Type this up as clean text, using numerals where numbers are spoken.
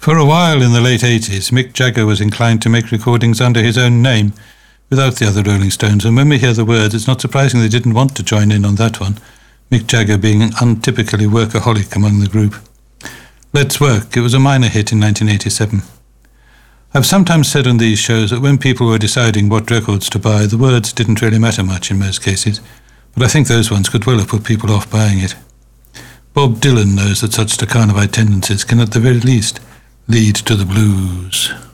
For a while in the late 80s, Mick Jagger was inclined to make recordings under his own name, without the other Rolling Stones, and when we hear the words, it's not surprising they didn't want to join in on that one, Mick Jagger being an untypically workaholic among the group. Let's Work, it was a minor hit in 1987. I've sometimes said on these shows that when people were deciding what records to buy, the words didn't really matter much in most cases, but I think those ones could well have put people off buying it. Bob Dylan knows that such staccanovite tendencies can at the very least lead to the blues.